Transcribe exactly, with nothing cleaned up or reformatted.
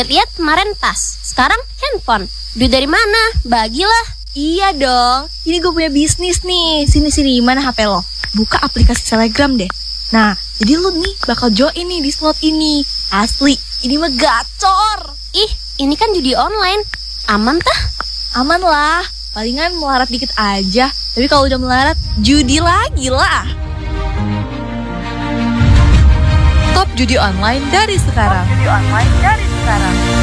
Lihat kemarin tas, sekarang handphone. Duit dari mana? Bagilah. Iya dong, ini gue punya bisnis nih. Sini-sini, mana H P lo? Buka aplikasi Telegram deh. Nah, jadi lu nih bakal join nih di slot ini. Asli, ini mah gacor. Ih, ini kan judi online. Aman tah? Aman lah, palingan melarat dikit aja. Tapi kalau udah melarat, judi lagi lah. Stop judi online dari sekarang. Judi online dari sekarang.